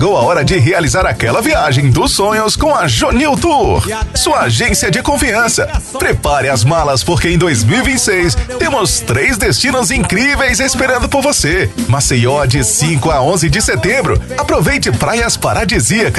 chegou a hora de realizar aquela viagem dos sonhos com a Jonil Tour, sua agência de confiança. Prepare as malas porque em 2026 temos 3 destinos incríveis esperando por você. Maceió de 5 a 11 de setembro. Aproveite praias paradisíacas